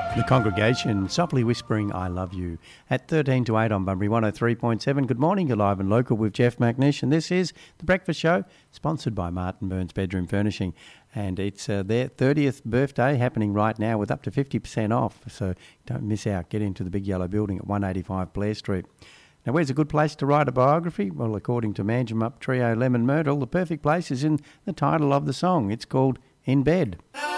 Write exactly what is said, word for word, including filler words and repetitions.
The Congregation, softly whispering, I love you, at thirteen to eight on Bunbury one oh three point seven. Good morning, you're live and local with Jeff McNish, and this is The Breakfast Show, sponsored by Martin Burns Bedroom Furnishing. And it's uh, their thirtieth birthday happening right now with up to fifty percent off, so don't miss out. Get into the big yellow building at one eighty-five Blair Street. Now, where's a good place to write a biography? Well, according to Manjimup Trio Lemon Myrtle, the perfect place is in the title of the song. It's called In Bed.